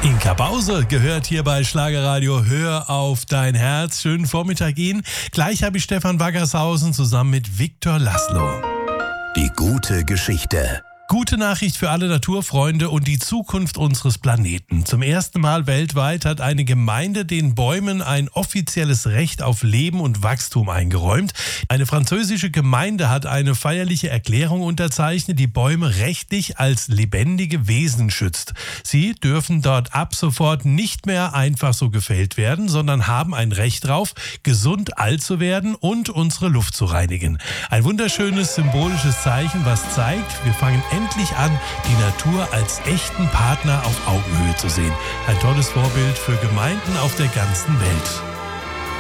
Inka Bause gehört hier bei Schlagerradio Hör auf dein Herz. Schönen Vormittag Ihnen. Gleich habe ich Stefan Waggershausen zusammen mit Viktor Laszlo. Die gute Geschichte. Gute Nachricht für alle Naturfreunde und die Zukunft unseres Planeten. Zum ersten Mal weltweit hat eine Gemeinde den Bäumen ein offizielles Recht auf Leben und Wachstum eingeräumt. Eine französische Gemeinde hat eine feierliche Erklärung unterzeichnet, die Bäume rechtlich als lebendige Wesen schützt. Sie dürfen dort ab sofort nicht mehr einfach so gefällt werden, sondern haben ein Recht drauf, gesund alt zu werden und unsere Luft zu reinigen. Ein wunderschönes symbolisches Zeichen, was zeigt, wir fangen endlich an, die Natur als echten Partner auf Augenhöhe zu sehen. Ein tolles Vorbild für Gemeinden auf der ganzen Welt.